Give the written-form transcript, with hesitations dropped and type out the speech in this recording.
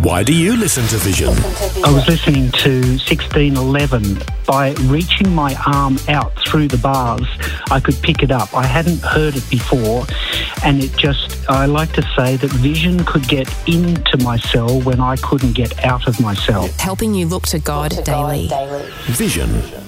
Why do you listen to Vision? I was listening to 1611. By reaching my arm out through the bars, I could pick it up. I hadn't heard it before, and I like to say that Vision could get into my cell when I couldn't get out of my cell. Helping you look to God daily. Vision